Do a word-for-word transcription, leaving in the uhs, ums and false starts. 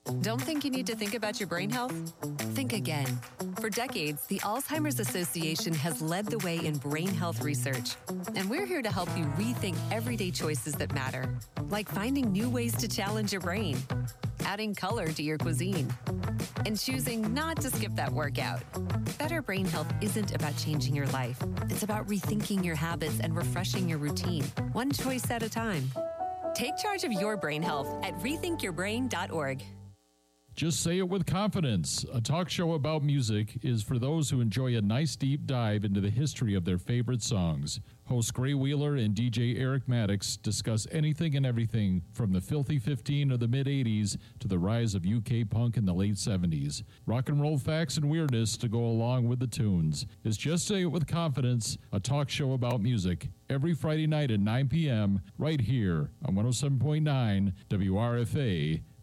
Don't think you need to think about your brain health? Think again. For decades, the Alzheimer's Association has led the way in brain health research. And we're here to help you rethink everyday choices that matter, like finding new ways to challenge your brain, adding color to your cuisine, and choosing not to skip that workout. Better brain health isn't about changing your life. It's about rethinking your habits and refreshing your routine, one choice at a time. Take charge of your brain health at rethink your brain dot org. Just Say It With Confidence, a talk show about music, is for those who enjoy a nice deep dive into the history of their favorite songs. Hosts Gray Wheeler and D J Eric Maddox discuss anything and everything from the Filthy fifteen of the mid-eighties to the rise of U K punk in the late seventies. Rock and roll facts and weirdness to go along with the tunes. It's Just Say It With Confidence, a talk show about music, every Friday night at nine p.m. right here on one oh seven point nine W R F A